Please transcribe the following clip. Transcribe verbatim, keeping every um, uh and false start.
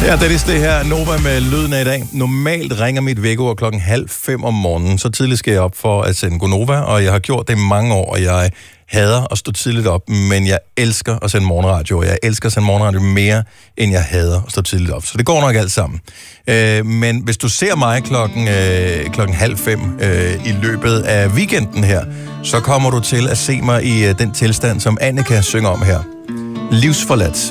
Ja, Dennis, det her Nova med lyden af i dag. Normalt ringer mit vækkeord klokken halv fem om morgenen. Så tidligt skal jeg op for at sende Gonova, og jeg har gjort det i mange år, og jeg hader at stå tidligt op, men jeg elsker at sende morgenradio, og jeg elsker at sende morgenradio mere, end jeg hader at stå tidligt op. Så det går nok alt sammen. Øh, men hvis du ser mig klokken, øh, klokken halv fem øh, i løbet af weekenden her, så kommer du til at se mig i øh, den tilstand, som Annika synger om her. Livsforladt.